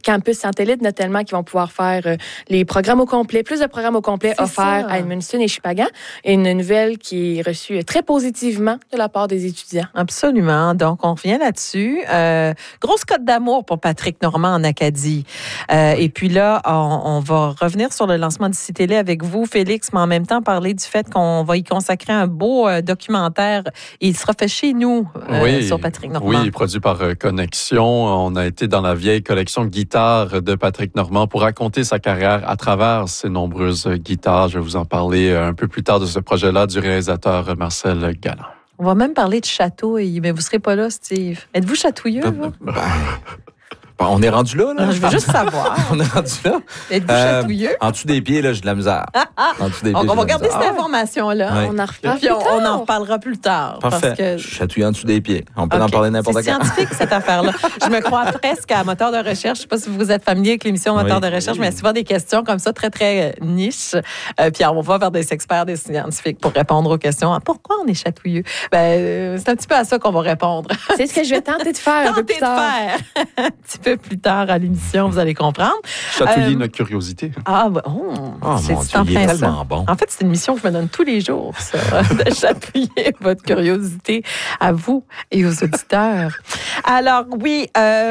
campus satellites, notamment, qui vont pouvoir faire les programmes au complet, plus de programmes au complet offerts à Edmundston et Shippagan. Et une nouvelle qui est reçue très positivement de la part des étudiants. Absolument. Donc, on revient là-dessus. Grosse cote d'amour pour Patrick Normand en Acadie. Et puis là, on va revenir sur le lancement du site télé avec vous, Félix, mais en même temps parler du fait qu'on va y consacrer un beau documentaire. Il sera fait chez nous sur Patrick Normand. Oui, produit par Connexion. On a été dans la vieille collection guitare de Patrick Normand pour raconter sa carrière à travers ses nombreuses guitares. Je vais vous en parler un peu plus tard de ce projet-là du réalisateur Marcel Galland. On va même parler de chatouille, mais vous ne serez pas là, Steve. Êtes-vous chatouilleux, vous? On est rendu là. Non, je veux juste savoir. On est rendu là. Êtes-vous chatouilleux? En dessous des pieds, là, j'ai de la misère. En dessous des pieds, on va garder cette information-là. Ouais. On en reparle Puis on en reparlera plus tard. Parfait. Parce que... Je suis chatouillé en dessous des pieds. On peut en parler n'importe quand. C'est scientifique, cette affaire-là. Je me crois presque à moteur de recherche. Je ne sais pas si vous êtes familier avec l'émission Moteur de recherche, mais il y a souvent des questions comme ça, très, très niche. Puis on va vers des experts, des scientifiques pour répondre aux questions. Pourquoi on est chatouilleux? C'est un petit peu à ça qu'on va répondre. C'est ce que je vais tenter de faire un peu plus tard. Un petit peu plus tard à l'émission, vous allez comprendre. Chatouiller notre curiosité. C'est mon Dieu, il est tellement bon. En fait, c'est une mission que je me donne tous les jours, ça, de chatouiller votre curiosité à vous et aux auditeurs. Alors, oui,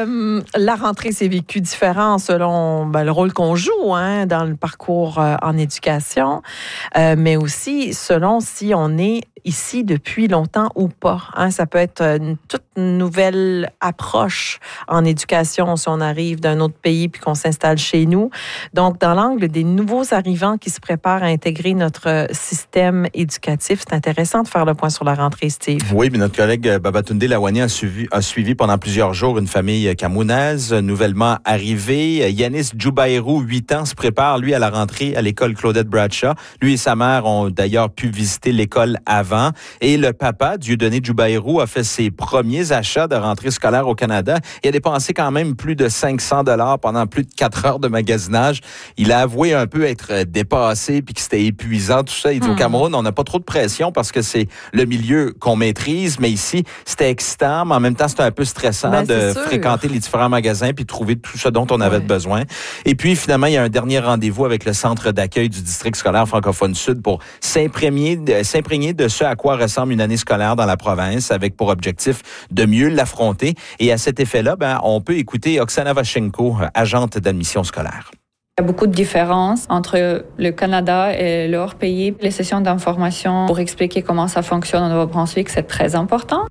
la rentrée s'est vécue différent selon le rôle qu'on joue dans le parcours en éducation, mais aussi selon si on est ici depuis longtemps ou pas. Ça peut être une toute nouvelle approche en éducation si on arrive d'un autre pays puis qu'on s'installe chez nous. Donc, dans l'angle des nouveaux arrivants qui se préparent à intégrer notre système éducatif, c'est intéressant de faire le point sur la rentrée, Steve. Oui, mais notre collègue Babatunde Lawani a suivi pendant plusieurs jours une famille camounaise nouvellement arrivée. Yanis Djoubaïrou, 8 ans, se prépare, lui, à la rentrée à l'école Claudette Bradshaw. Lui et sa mère ont d'ailleurs pu visiter l'école avant. Et le papa, Dieudonné Djoubaïrou, a fait ses premiers achats de rentrée scolaire au Canada. Il a dépensé quand même plus de 500 $ pendant plus de 4 heures de magasinage. Il a avoué un peu être dépassé puis que c'était épuisant, tout ça. Il dit au Cameroun, on n'a pas trop de pression parce que c'est le milieu qu'on maîtrise, mais ici, c'était excitant, mais en même temps, c'était un peu stressant de fréquenter les différents magasins puis de trouver tout ce dont on avait besoin. Et puis, finalement, il y a un dernier rendez-vous avec le centre d'accueil du district scolaire francophone sud pour s'imprégner de ce à quoi ressemble une année scolaire dans la province, avec pour objectif de mieux l'affronter. Et à cet effet-là, on peut écouter Oksana Vashenko, agente d'admission scolaire. Il y a beaucoup de différences entre le Canada et leur pays. Les sessions d'information pour expliquer comment ça fonctionne au Nouveau-Brunswick, c'est très important.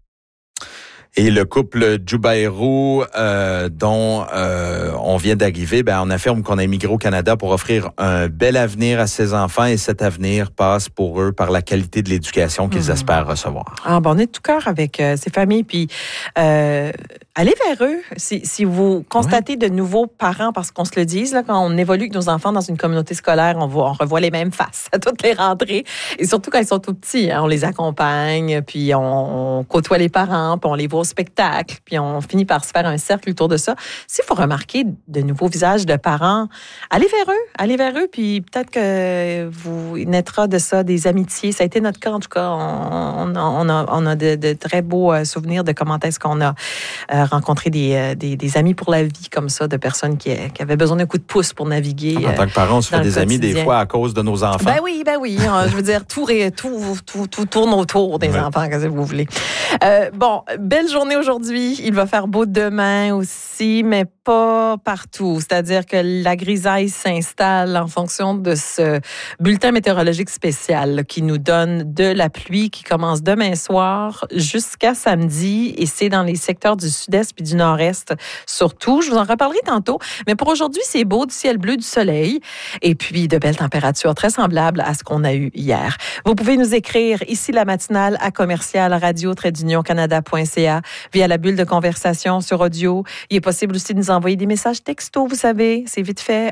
Et le couple Djoubaïrou, dont on vient d'arriver, on affirme qu'on a immigré au Canada pour offrir un bel avenir à ses enfants et cet avenir passe pour eux par la qualité de l'éducation qu'ils espèrent recevoir. On est de tout cœur avec ces familles. Puis, allez vers eux si vous constatez de nouveaux parents, parce qu'on se le dise, là, quand on évolue avec nos enfants dans une communauté scolaire, on revoit les mêmes faces à toutes les rentrées. Et surtout quand ils sont tout petits, on les accompagne, puis on côtoie les parents, puis on les voit au spectacle, puis on finit par se faire un cercle autour de ça. S'il faut remarquer de nouveaux visages de parents, allez vers eux, puis peut-être que vous naîtra de ça des amitiés. Ça a été notre cas, en tout cas. On a de très beaux souvenirs de comment est-ce qu'on a rencontré des amis pour la vie comme ça, de personnes qui avaient besoin d'un coup de pouce pour naviguer. En tant que parents, on se fait des amis des fois à cause de nos enfants. Ben oui. Je veux dire, tout tourne autour des enfants, qu'est-ce que vous voulez. Belle journée aujourd'hui. Il va faire beau demain aussi, mais pas partout. C'est-à-dire que la grisaille s'installe en fonction de ce bulletin météorologique spécial qui nous donne de la pluie qui commence demain soir jusqu'à samedi. Et c'est dans les secteurs du sud-est puis du nord-est surtout. Je vous en reparlerai tantôt. Mais pour aujourd'hui, c'est beau, du ciel bleu, du soleil et puis de belles températures très semblables à ce qu'on a eu hier. Vous pouvez nous écrire ici la matinale à commercial-radio-canada.ca via la bulle de conversation sur audio. Il est possible aussi de nous envoyer des messages textos, vous savez. C'est vite fait,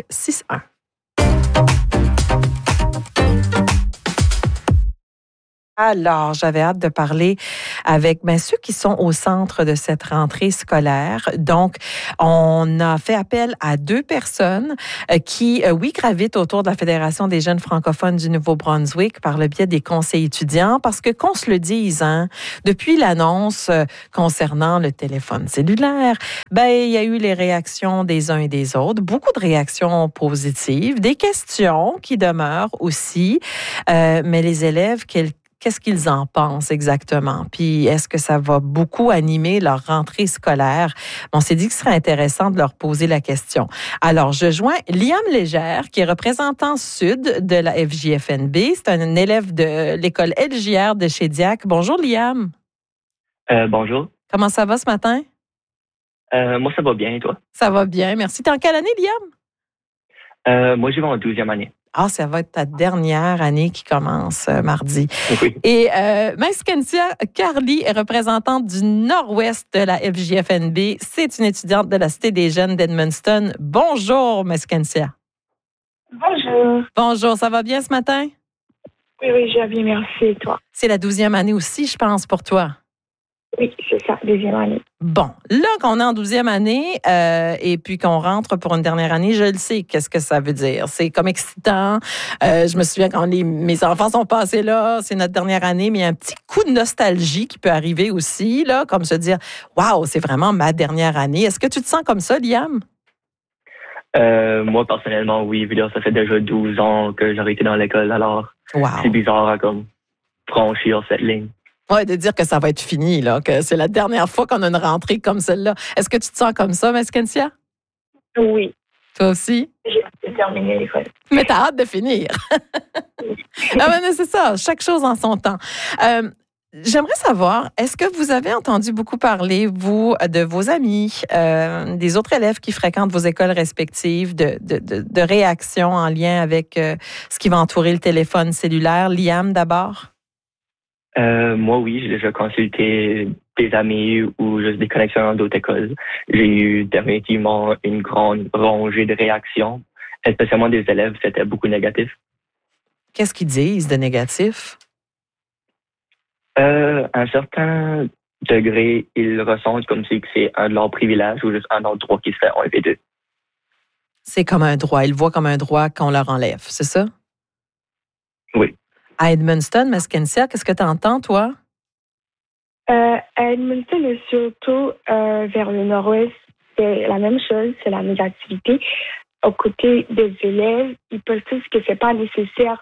1-800-561-1561. Alors, j'avais hâte de parler avec ceux qui sont au centre de cette rentrée scolaire. Donc, on a fait appel à 2 personnes qui, gravitent autour de la Fédération des jeunes francophones du Nouveau-Brunswick par le biais des conseils étudiants, parce que qu'on se le dise, depuis l'annonce concernant le téléphone cellulaire, il y a eu les réactions des uns et des autres, beaucoup de réactions positives, des questions qui demeurent aussi, mais les élèves, qu'est-ce qu'ils en pensent exactement? Puis, est-ce que ça va beaucoup animer leur rentrée scolaire? On s'est dit que ce serait intéressant de leur poser la question. Alors, je joins Liam Légère, qui est représentant sud de la FJFNB. C'est un élève de l'école LJR de Shediac. Bonjour, Liam. Bonjour. Comment ça va ce matin? Moi, ça va bien, et toi? Ça va bien, merci. T'es en quelle année, Liam? Moi, je vais en 12e année. Ah, ça va être ta dernière année qui commence mardi. Oui. Et Meskensia Carly est représentante du nord-ouest de la FJFNB. C'est une étudiante de la Cité des jeunes d'Edmundston. Bonjour, Meskensia. Bonjour. Bonjour, ça va bien ce matin? Oui, je vais bien, merci. Et toi? C'est la 12e année aussi, je pense, pour toi. Oui, c'est ça, 2e année. Bon, là qu'on est en 12e année et puis qu'on rentre pour une dernière année, je le sais, qu'est-ce que ça veut dire. C'est comme excitant. Je me souviens quand mes enfants sont passés là, c'est notre dernière année, mais il y a un petit coup de nostalgie qui peut arriver aussi, là, comme se dire « Wow, c'est vraiment ma dernière année ». Est-ce que tu te sens comme ça, Liam? Moi, personnellement, oui. Ça fait déjà 12 ans que j'ai arrêté dans l'école, alors C'est bizarre à franchir cette ligne. Oui, de dire que ça va être fini, là, que c'est la dernière fois qu'on a une rentrée comme celle-là. Est-ce que tu te sens comme ça, Meskensia? Oui. Toi aussi? J'ai terminé l'école. Mais t'as hâte de finir. C'est ça, chaque chose en son temps. J'aimerais savoir, est-ce que vous avez entendu beaucoup parler, vous, de vos amis, des autres élèves qui fréquentent vos écoles respectives, de réactions en lien avec ce qui va entourer le téléphone cellulaire? Liam, d'abord? Moi, oui, j'ai déjà consulté des amis ou juste des connexions dans d'autres écoles. J'ai eu définitivement une grande rangée de réactions, spécialement des élèves, c'était beaucoup négatif. Qu'est-ce qu'ils disent de négatif? À un certain degré, ils ressentent comme si c'est un de leurs privilèges ou juste un de leurs droits qui se fait enlever d'eux. C'est comme un droit. Ils le voient comme un droit qu'on leur enlève, c'est ça? Oui. À Edmundston, Meskensia, qu'est-ce que tu entends, toi? À Edmundston et surtout vers le nord-ouest, c'est la même chose, c'est la négativité. Aux côtés des élèves, ils pensent que c'est pas nécessaire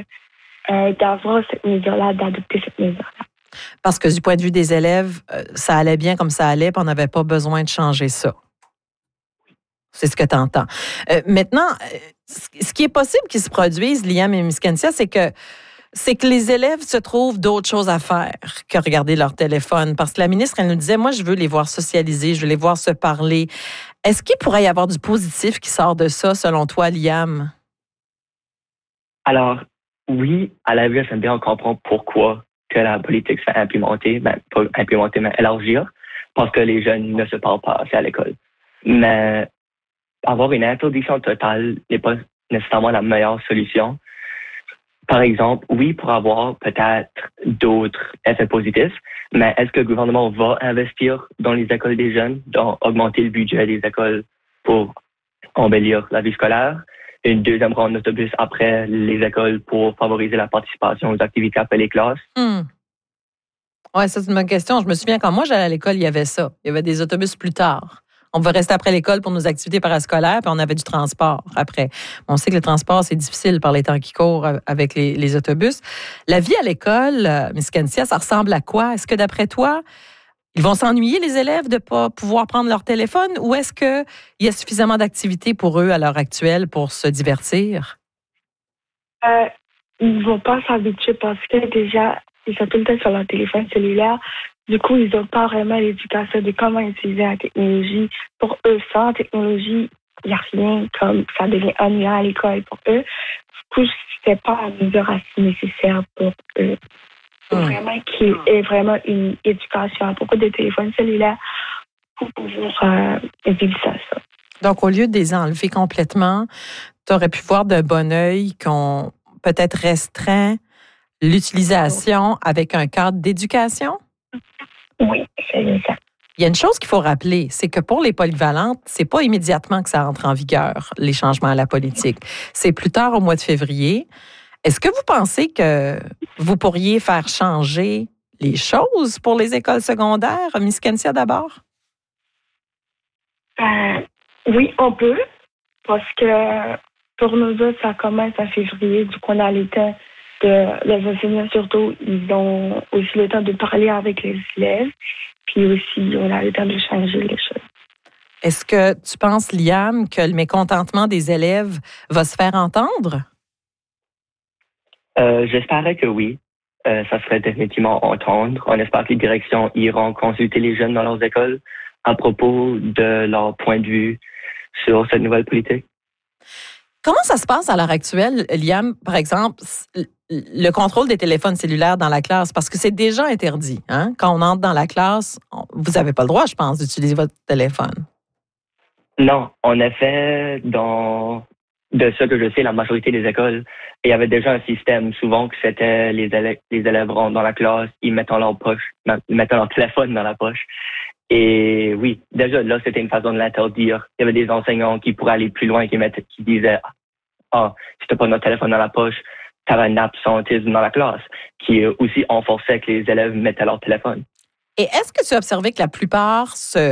d'avoir cette mesure-là, d'adopter cette mesure-là. Parce que du point de vue des élèves, ça allait bien comme ça allait, puis on n'avait pas besoin de changer ça. C'est ce que tu entends. Maintenant, ce qui est possible qu'il se produise, Liam et Meskensia, c'est que les élèves se trouvent d'autres choses à faire que regarder leur téléphone. Parce que la ministre, elle nous disait, moi, je veux les voir socialiser, je veux les voir se parler. Est-ce qu'il pourrait y avoir du positif qui sort de ça, selon toi, Liam? Alors, oui, à la vue, j'aime bien comprendre pourquoi que la politique s'est implémentée, pas implémentée, mais élargir, parce que les jeunes ne se parlent pas assez à l'école. Mais avoir une interdiction totale n'est pas nécessairement la meilleure solution. Par exemple, oui, pour avoir peut-être d'autres effets positifs, mais est-ce que le gouvernement va investir dans les écoles des jeunes, augmenter le budget des écoles pour embellir la vie scolaire? Une deuxième ronde d'autobus après les écoles pour favoriser la participation aux activités après les classes? Oui, ça, c'est une bonne question. Je me souviens, quand moi, j'allais à l'école, il y avait ça. Il y avait des autobus plus tard. On pouvait rester après l'école pour nos activités parascolaires, puis on avait du transport après. On sait que le transport, c'est difficile par les temps qui courent avec les autobus. La vie à l'école, Meskensia, ça ressemble à quoi? Est-ce que, d'après toi, ils vont s'ennuyer, les élèves, de ne pas pouvoir prendre leur téléphone, ou est-ce qu'il y a suffisamment d'activités pour eux à l'heure actuelle pour se divertir? Ils ne vont pas s'habituer parce que déjà, ils sont tout le temps sur leur téléphone cellulaire. Du coup, ils n'ont pas vraiment l'éducation de comment utiliser la technologie. Pour eux, sans technologie, il n'y a rien, comme ça devient ennuyant à l'école pour eux. Du coup, c'est pas la mesure assez nécessaire pour eux. Vraiment qu'il y ait vraiment une éducation à propos des téléphones cellulaires pour pouvoir vivre ça. Donc, au lieu de les enlever complètement, tu aurais pu voir d'un bon œil qu'on peut-être restreint L'utilisation avec un cadre d'éducation? Oui, c'est ça. Il y a une chose qu'il faut rappeler, c'est que pour les polyvalentes, c'est pas immédiatement que ça entre en vigueur, les changements à la politique. C'est plus tard au mois de février. Est-ce que vous pensez que vous pourriez faire changer les choses pour les écoles secondaires? Miss Kensia d'abord? Oui, on peut, parce que pour nous autres, ça commence en février, du coup, on a le temps les enseignants, surtout, ils ont aussi le temps de parler avec les élèves, puis aussi, on a le temps de changer les choses. Est-ce que tu penses, Liam, que le mécontentement des élèves va se faire entendre? J'espérais que oui. Ça serait définitivement entendre. On espère que les directions iront consulter les jeunes dans leurs écoles à propos de leur point de vue sur cette nouvelle politique. Comment ça se passe à l'heure actuelle, Liam, par exemple, le contrôle des téléphones cellulaires dans la classe? Parce que c'est déjà interdit. Hein? Quand on entre dans la classe, vous n'avez pas le droit, je pense, d'utiliser votre téléphone. Non, en effet, de ce que je sais, la majorité des écoles, il y avait déjà un système, souvent que c'était les élèves rentrent dans la classe, ils mettent leur téléphone dans la poche. Et oui, déjà là, c'était une façon de l'interdire. Il y avait des enseignants qui pourraient aller plus loin, qui disaient si tu n'as pas notre téléphone dans la poche, tu avais un absentisme dans la classe, qui aussi enforçait que les élèves mettaient leur téléphone. Et est-ce que tu as observé que la plupart se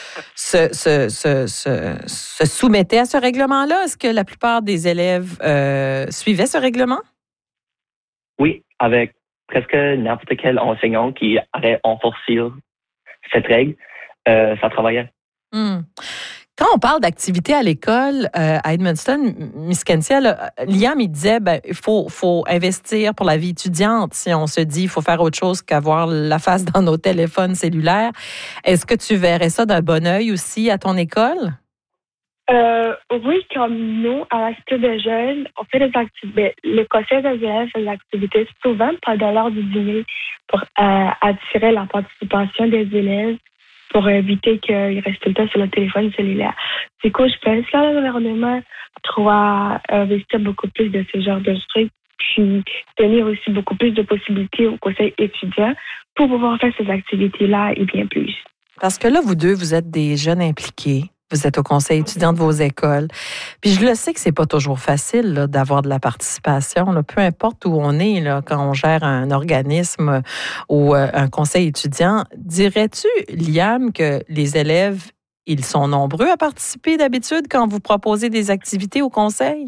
soumettaient à ce règlement-là? Est-ce que la plupart des élèves suivaient ce règlement? Oui, avec presque n'importe quel enseignant qui allait enforcer cette règle, ça travaillait. Quand on parle d'activité à l'école à Edmundston, Miss Kensia, Liam, il disait il faut investir pour la vie étudiante. Si on se dit il faut faire autre chose qu'avoir la face dans nos téléphones cellulaires, est-ce que tu verrais ça d'un bon œil aussi à ton école? Oui, comme nous, à la Cité des jeunes, on fait des activités. Le conseil des élèves fait des activités souvent pendant l'heure du dîner pour attirer la participation des élèves, pour éviter qu'ils restent tout le temps sur le téléphone cellulaire. Du coup, je pense que le gouvernement doit investir beaucoup plus de ce genre de trucs, puis donner aussi beaucoup plus de possibilités au conseil étudiant pour pouvoir faire ces activités-là et bien plus. Parce que là, vous deux, vous êtes des jeunes impliqués. Vous êtes au conseil étudiant de vos écoles. Puis je le sais que c'est pas toujours facile là, d'avoir de la participation, là, peu importe où on est là, quand on gère un organisme ou un conseil étudiant. Dirais-tu, Liam, que les élèves, ils sont nombreux à participer d'habitude quand vous proposez des activités au conseil?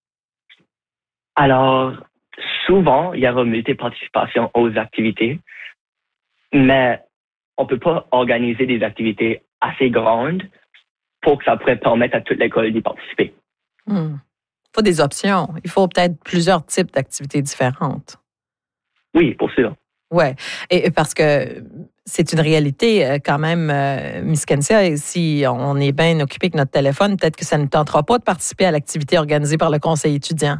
Alors, souvent, il y aura multi-participation aux activités, mais on peut pas organiser des activités assez grandes pour que ça pourrait permettre à toute l'école d'y participer. Il faut des options. Il faut peut-être plusieurs types d'activités différentes. Oui, pour sûr. Oui, et parce que c'est une réalité quand même, Miss Kensia, et si on est bien occupé avec notre téléphone, peut-être que ça ne tentera pas de participer à l'activité organisée par le conseil étudiant.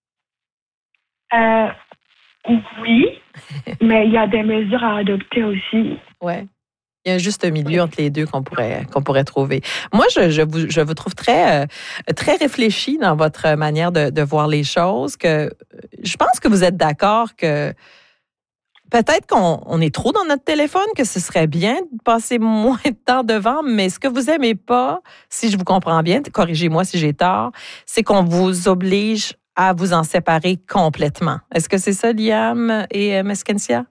Oui, mais il y a des mesures à adopter aussi. Oui. Il y a un juste milieu entre les deux qu'on pourrait trouver. Moi, je vous trouve très réfléchi dans votre manière de voir les choses. Que je pense que vous êtes d'accord que peut-être qu'on est trop dans notre téléphone, que ce serait bien de passer moins de temps devant, mais ce que vous aimez pas, si je vous comprends bien, corrigez-moi si j'ai tort, c'est qu'on vous oblige à vous en séparer complètement. Est-ce que c'est ça, Liam et Miss Kensia?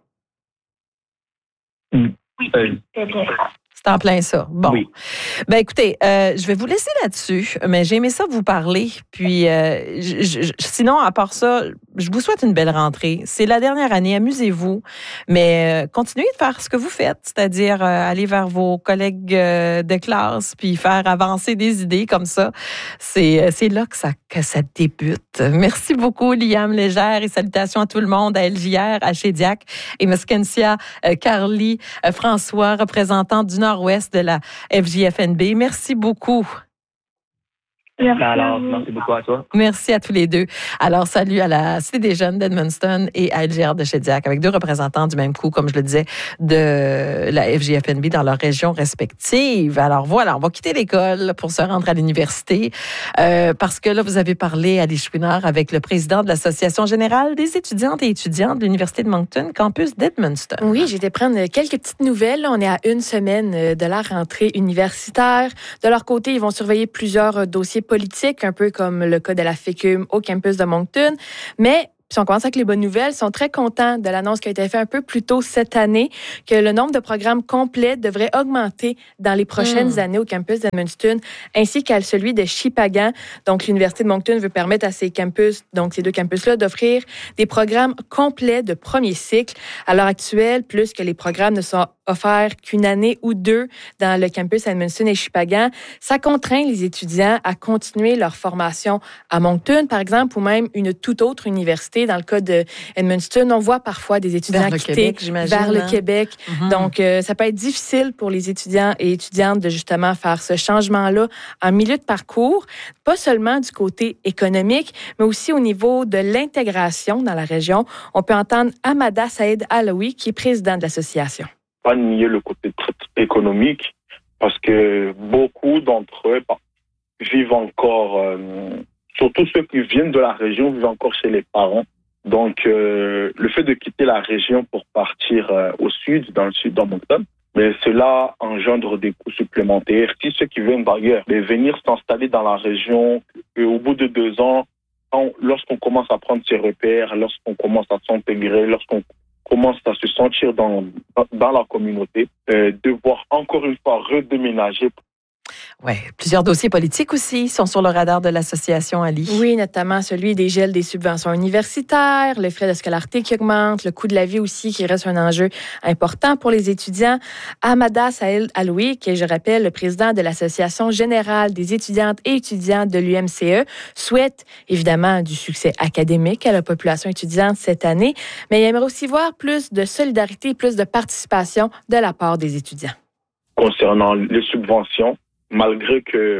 Oui, c'est bien ça. C'est en plein ça. Bon. Oui. Ben écoutez, je vais vous laisser là-dessus, mais j'ai aimé ça vous parler. Puis sinon, à part ça, je vous souhaite une belle rentrée. C'est la dernière année, amusez-vous, mais continuez de faire ce que vous faites, c'est-à-dire aller vers vos collègues de classe, puis faire avancer des idées comme ça. C'est là que ça débute. Merci beaucoup, Liam Légère, et salutations à tout le monde, à LJR, à Chédiac, et Miss Kensia, Carly, François, représentant du Nord-Ouest de la FJFNB. Merci beaucoup. Merci beaucoup à toi. Merci à tous les deux. Alors, salut à la Cité des Jeunes d'Edmundston et à LGR de Shediac, avec deux représentants du même coup, comme je le disais, de la FJFNB dans leurs régions respectives. Alors voilà, on va quitter l'école pour se rendre à l'université, parce que là, vous avez parlé, Ali Chouinard, avec le président de l'Association générale des étudiantes et étudiants de l'Université de Moncton, campus d'Edmundston. Oui, j'ai été prendre quelques petites nouvelles. On est à une semaine de la rentrée universitaire. De leur côté, ils vont surveiller plusieurs dossiers politiques, un peu comme le cas de la FECUM au campus de Moncton. Mais si on commence avec les bonnes nouvelles, ils sont très contents de l'annonce qui a été faite un peu plus tôt cette année, que le nombre de programmes complets devrait augmenter dans les prochaines années au campus d'Edmundston, ainsi qu'à celui de Shippagan. Donc, l'Université de Moncton veut permettre à ces campus, donc ces deux campus-là, d'offrir des programmes complets de premier cycle. À l'heure actuelle, plus que les programmes ne sont offerts qu'une année ou deux dans le campus Edmundston et Shippagan, ça contraint les étudiants à continuer leur formation à Moncton, par exemple, ou même une toute autre université. Dans le cas de Edmundston, on voit parfois des étudiants quitter vers le Québec. Mm-hmm. Donc, ça peut être difficile pour les étudiants et étudiantes de justement faire ce changement-là en milieu de parcours, pas seulement du côté économique, mais aussi au niveau de l'intégration dans la région. On peut entendre Amada Saïd Alaoui, qui est président de l'association. Pas nier le côté économique, parce que beaucoup d'entre eux vivent encore, surtout ceux qui viennent de la région, vivent encore chez les parents. Donc, le fait de quitter la région pour partir au sud, dans Moncton, mais cela engendre des coûts supplémentaires. Si ceux qui viennent d'ailleurs, venir s'installer dans la région, et au bout de 2 ans, lorsqu'on commence à prendre ses repères, lorsqu'on commence à s'intégrer, lorsqu'on commence à se sentir dans la communauté, devoir encore une fois redéménager. Oui, plusieurs dossiers politiques aussi sont sur le radar de l'association, Ali. Oui, notamment celui des gels des subventions universitaires, les frais de scolarité qui augmentent, le coût de la vie aussi qui reste un enjeu important pour les étudiants. Amada Saïd Alaoui, qui est, je rappelle, le président de l'Association générale des étudiantes et étudiants de l'UMCE, souhaite évidemment du succès académique à la population étudiante cette année, mais il aimerait aussi voir plus de solidarité et plus de participation de la part des étudiants. Concernant les subventions, malgré que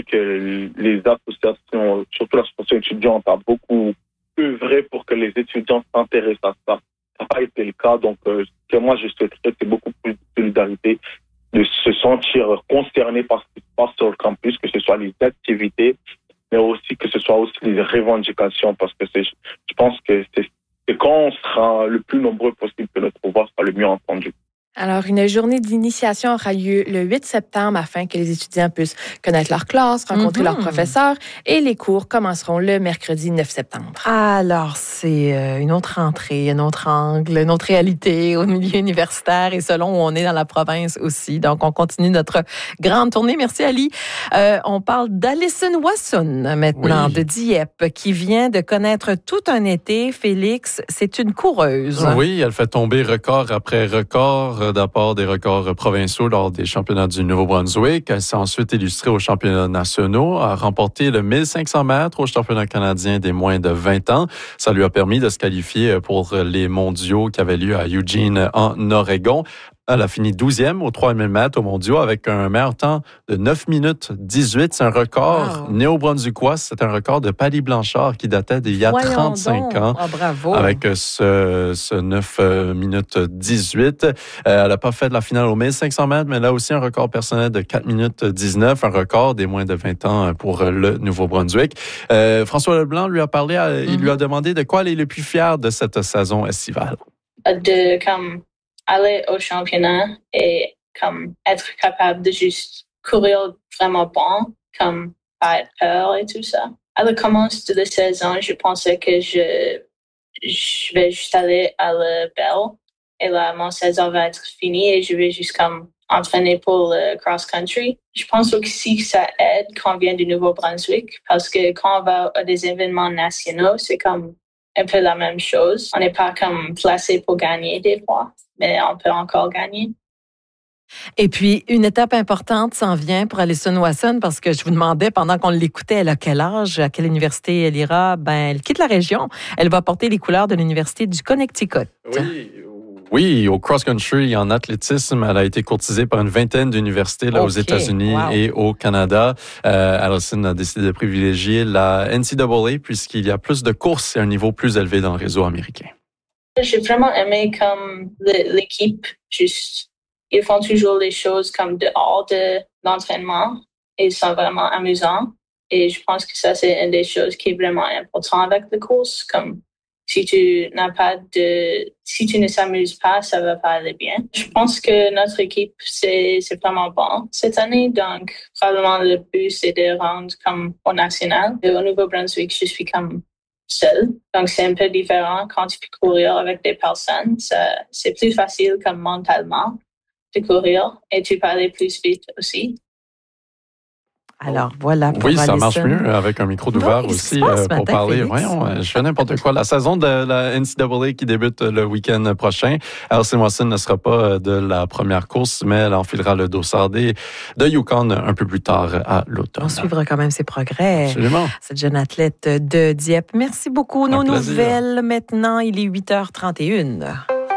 les associations, surtout l'association étudiante, a beaucoup œuvré pour que les étudiants s'intéressent à ça, ça n'a pas été le cas. Donc, ce que moi je souhaiterais, c'est beaucoup plus de solidarité, de se sentir concerné par ce qui se passe sur le campus, que ce soit les activités, mais aussi que ce soit aussi les revendications, parce que je pense que c'est quand on sera le plus nombreux possible que notre voix sera le mieux entendu. Alors, une journée d'initiation aura lieu le 8 septembre afin que les étudiants puissent connaître leur classe, rencontrer leurs professeurs, et les cours commenceront le mercredi 9 septembre. Alors, c'est une autre rentrée, un autre angle, une autre réalité au milieu universitaire et selon où on est dans la province aussi. Donc, on continue notre grande tournée. Merci, Ali. On parle d'Alison Wasson maintenant, de Dieppe, qui vient de connaître tout un été. Félix, c'est une coureuse. Oui, elle fait tomber record après record. D'abord des records provinciaux lors des championnats du Nouveau-Brunswick. Elle s'est ensuite illustrée aux championnats nationaux, a remporté le 1500 mètres au championnat canadien des moins de 20 ans. Ça lui a permis de se qualifier pour les mondiaux qui avaient lieu à Eugene, en Oregon. Elle a fini 12e aux 3000 mètres aux mondiaux avec un meilleur temps de 9 minutes 18. C'est un record néo-brunswickois. C'est un record de Paddy Blanchard qui datait d'il y a 35 ans. Oh, bravo. Avec ce 9 minutes 18. Elle n'a pas fait de la finale aux 1500 mètres, mais elle a aussi un record personnel de 4 minutes 19, un record des moins de 20 ans pour le Nouveau-Brunswick. François Leblanc lui a parlé, il lui a demandé de quoi elle est le plus fière de cette saison estivale. De aller au championnat et être capable de juste courir vraiment bon, pas être peur et tout ça. À la commence de la saison, je pensais que je vais juste aller à la Belle et là, mon saison va être finie et je vais juste entraîner pour le cross-country. Je pense aussi que ça aide quand on vient du Nouveau-Brunswick parce que quand on va à des événements nationaux, c'est un peu la même chose. On n'est pas placé pour gagner des fois, mais on peut encore gagner. Et puis, une étape importante s'en vient pour Alison Wasson parce que je vous demandais pendant qu'on l'écoutait, elle a quel âge, à quelle université elle ira? Elle quitte la région. Elle va porter les couleurs de l'Université du Connecticut. Oui, Oui, au cross-country, en athlétisme, elle a été courtisée par une vingtaine d'universités aux États-Unis et au Canada. Allison a décidé de privilégier la NCAA puisqu'il y a plus de courses et un niveau plus élevé dans le réseau américain. J'ai vraiment aimé comme l'équipe, juste, ils font toujours les choses comme dehors de l'entraînement et ils sont vraiment amusants. Et je pense que ça, c'est une des choses qui est vraiment importante avec les courses, comme si tu ne s'amuses pas, ça va pas aller bien. Je pense que notre équipe, c'est vraiment bon cette année. Donc, probablement le but, c'est de rendre comme au national. Et au Nouveau-Brunswick, je suis comme seule. Donc, c'est un peu différent quand tu peux courir avec des personnes. C'est plus facile comme mentalement de courir et tu peux aller plus vite aussi. Alors, voilà pour ça Allison. marche mieux avec un micro d'ouvert aussi pour parler. Voyons, je fais n'importe quoi. La saison de la NCAA qui débute le week-end prochain. Allison Watson ne sera pas de la première course, mais elle enfilera le dossard de Yukon un peu plus tard à l'automne. On suivra quand même ses progrès. Absolument. Cette jeune athlète de Dieppe. Merci beaucoup. Nos nouvelles maintenant, il est 8h31.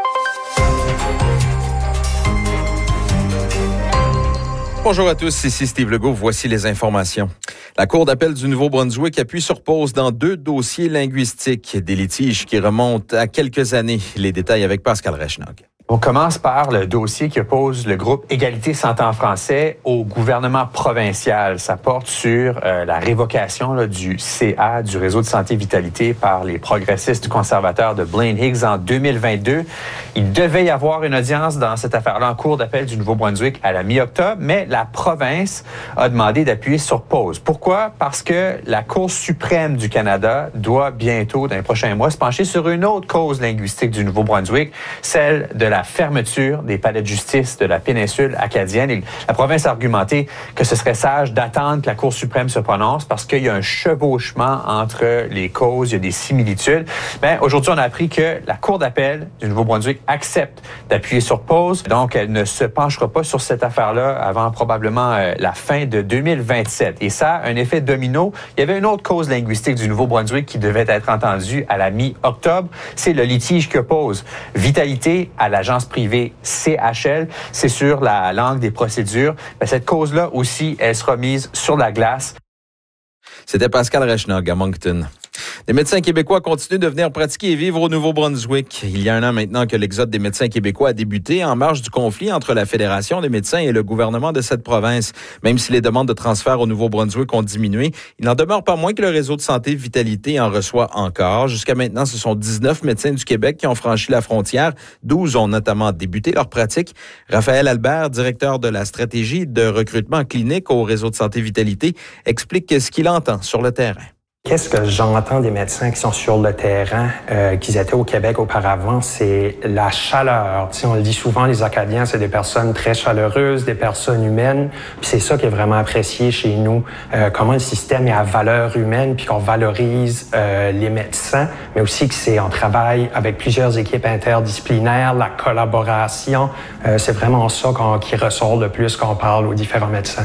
Bonjour à tous, ici Steve Legault. Voici les informations. La Cour d'appel du Nouveau-Brunswick appuie sur pause dans 2 dossiers linguistiques, des litiges qui remontent à quelques années. Les détails avec Pascal Rechnog. On commence par le dossier qui oppose le groupe Égalité Santé en français au gouvernement provincial. Ça porte sur la révocation du CA, du réseau de santé vitalité, par les progressistes conservateurs de Blaine Higgs en 2022. Il devait y avoir une audience dans cette affaire-là en cour d'appel du Nouveau-Brunswick à la mi-octobre, mais la province a demandé d'appuyer sur pause. Pourquoi? Parce que la Cour suprême du Canada doit bientôt, dans les prochains mois, se pencher sur une autre cause linguistique du Nouveau-Brunswick, celle de la fermeture des palais de justice de la péninsule acadienne. Et la province a argumenté que ce serait sage d'attendre que la Cour suprême se prononce parce qu'il y a un chevauchement entre les causes, il y a des similitudes. Mais aujourd'hui, on a appris que la Cour d'appel du Nouveau-Brunswick accepte d'appuyer sur pause. Donc, elle ne se penchera pas sur cette affaire-là avant probablement la fin de 2027. Et ça a un effet domino. Il y avait une autre cause linguistique du Nouveau-Brunswick qui devait être entendue à la mi-octobre. C'est le litige qui oppose Vitalité à l'agence privée CHL. C'est sur la langue des procédures. Mais cette cause-là aussi, elle sera mise sur la glace. C'était Pascal Rechnog à Moncton. Les médecins québécois continuent de venir pratiquer et vivre au Nouveau-Brunswick. Il y a 1 an maintenant que l'exode des médecins québécois a débuté en marge du conflit entre la Fédération des médecins et le gouvernement de cette province. Même si les demandes de transfert au Nouveau-Brunswick ont diminué, il n'en demeure pas moins que le réseau de santé Vitalité en reçoit encore. Jusqu'à maintenant, ce sont 19 médecins du Québec qui ont franchi la frontière. 12 ont notamment débuté leur pratique. Raphaël Albert, directeur de la stratégie de recrutement clinique au réseau de santé Vitalité, explique ce qu'il entend sur le terrain. Qu'est-ce que j'entends des médecins qui sont sur le terrain, qui étaient au Québec auparavant, c'est la chaleur. Tu sais, on le dit souvent, les Acadiens, c'est des personnes très chaleureuses, des personnes humaines. Puis c'est ça qui est vraiment apprécié chez nous, comment le système est à valeur humaine, puis qu'on valorise les médecins, mais aussi que c'est en travail avec plusieurs équipes interdisciplinaires, la collaboration. C'est vraiment ça qui ressort le plus quand on parle aux différents médecins.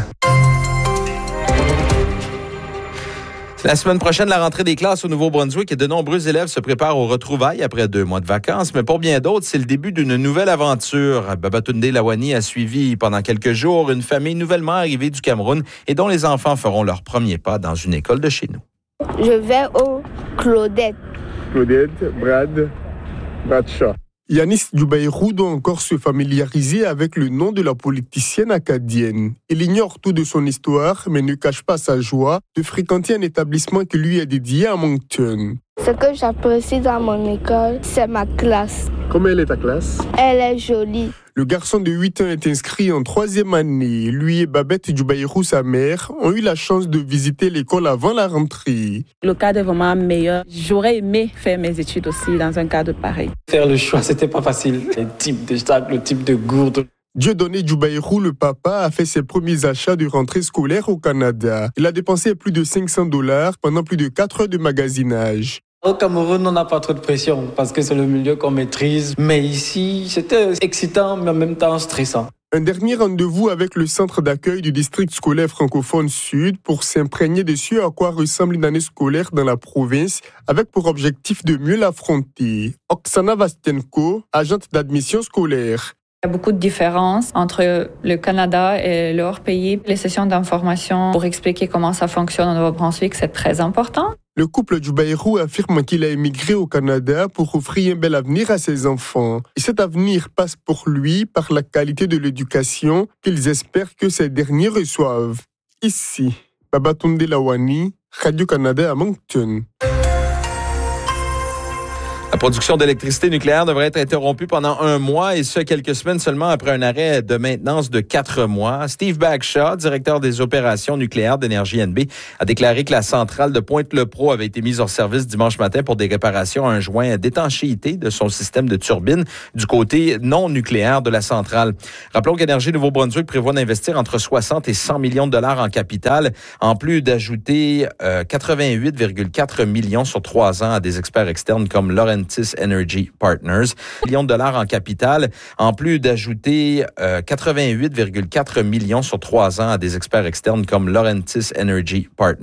La semaine prochaine, la rentrée des classes au Nouveau-Brunswick et de nombreux élèves se préparent aux retrouvailles après 2 mois de vacances. Mais pour bien d'autres, c'est le début d'une nouvelle aventure. Babatunde Lawani a suivi pendant quelques jours une famille nouvellement arrivée du Cameroun et dont les enfants feront leur premier pas dans une école de chez nous. Je vais au Claudette. Claudette, Bradshaw. Yanis Djubairou doit encore se familiariser avec le nom de la politicienne acadienne. Il ignore tout de son histoire, mais ne cache pas sa joie de fréquenter un établissement qui lui est dédié à Moncton. Ce que j'apprécie dans mon école, c'est ma classe. Comment elle est ta classe? Elle est jolie. Le garçon de 8 ans est inscrit en 3e année. Lui et Babette Djubairou, sa mère, ont eu la chance de visiter l'école avant la rentrée. Le cadre est vraiment meilleur. J'aurais aimé faire mes études aussi dans un cadre pareil. Faire le choix, c'était pas facile. Le type de sac, le type de gourde. Dieudonné Djubairou, le papa, a fait ses premiers achats de rentrée scolaire au Canada. Il a dépensé plus de $500 pendant plus de 4 heures de magasinage. Au Cameroun, on n'a pas trop de pression parce que c'est le milieu qu'on maîtrise. Mais ici, c'était excitant, mais en même temps stressant. Un dernier rendez-vous avec le centre d'accueil du district scolaire francophone sud pour s'imprégner de ce à quoi ressemble une année scolaire dans la province avec pour objectif de mieux l'affronter. Oksana Vastienko, agente d'admission scolaire. Il y a beaucoup de différences entre le Canada et leur pays. Les sessions d'information pour expliquer comment ça fonctionne au Nouveau-Brunswick, c'est très important. Le couple Djoubaïrou affirme qu'il a émigré au Canada pour offrir un bel avenir à ses enfants. Et cet avenir passe pour lui par la qualité de l'éducation qu'ils espèrent que ces derniers reçoivent. Ici, Babatunde Lawani, Radio-Canada à Moncton. La production d'électricité nucléaire devrait être interrompue pendant 1 mois et ce, quelques semaines seulement après un arrêt de maintenance de 4 mois. Steve Bagshaw, directeur des opérations nucléaires d'Énergie NB, a déclaré que la centrale de Pointe-le-Pro avait été mise hors service dimanche matin pour des réparations à un joint d'étanchéité de son système de turbine du côté non nucléaire de la centrale. Rappelons qu'Énergie Nouveau-Brunswick prévoit d'investir entre 60 et 100 millions de dollars en capital, en plus d'ajouter 88,4 millions sur 3 ans à des experts externes comme Laurentis Energy Partners. Millions de dollars en capital, en plus d'ajouter 88,4 millions sur 3 ans à des experts externes comme Laurentis Energy Partners.